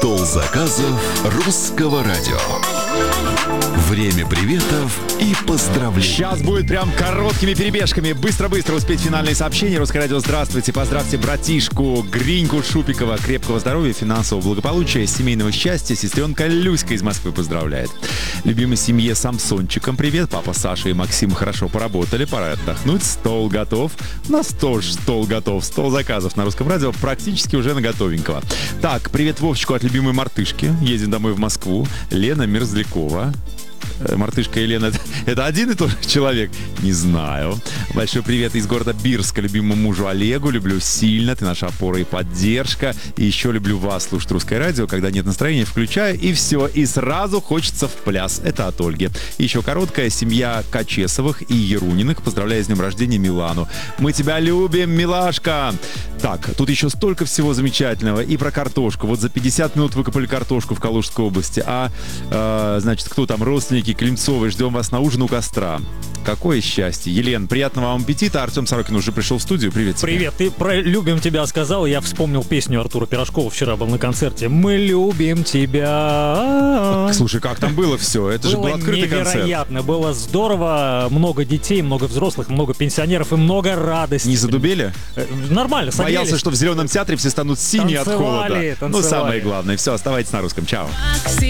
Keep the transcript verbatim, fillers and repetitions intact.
Стол заказов русского радио. Время приветов и поздравлений. Сейчас будет прям короткими перебежками. Быстро-быстро успеть финальные сообщения. Русское радио, здравствуйте. Поздравьте братишку Гриньку Шупикова. Крепкого здоровья, финансового благополучия, семейного счастья. Сестренка Люська из Москвы поздравляет. Любимой семье Самсончиком привет. Папа Саша и Максим хорошо поработали. Пора отдохнуть. Стол готов. У нас тоже стол готов. Стол заказов на русском радио практически уже на готовенького. Так, привет Вовчику от любимой мартышки. Едем домой в Москву. Лена Мерзлякова. Мартышка и Лена — это один и тот же человек? Не знаю. Большой привет из города Бирска любимому мужу Олегу. Люблю сильно, ты наша опора и поддержка. И еще люблю вас, слушать русское радио. Когда нет настроения, включаю, и все. И сразу хочется в пляс. Это от Ольги. И еще короткая. Семья Качесовых и Еруниных. Поздравляю с днем рождения Милану. Мы тебя любим, милашка. Так, тут еще столько всего замечательного. И про картошку. Вот за пятьдесят минут выкопали картошку в Калужской области. А, э, значит, кто там? Родственники Климцовой, ждем вас на ужин у костра. Какое счастье. Елена, приятного вам аппетита. Артем Сорокин уже пришел в студию. Привет тебе. Привет. Ты про «Любим тебя» сказал, я вспомнил песню Артура Пирожкова. Вчера был на концерте. Мы любим тебя. Слушай, как там было все? Это же был открытый концерт. Было невероятно. Было здорово. Много детей, много взрослых, много пенсионеров и много радости. Не задубели? Нормально, согрелись. Боялся, что в Зеленом театре все станут синие от холода. Танцевали, Ну, самое главное. Все, оставайтесь на русском. Чао.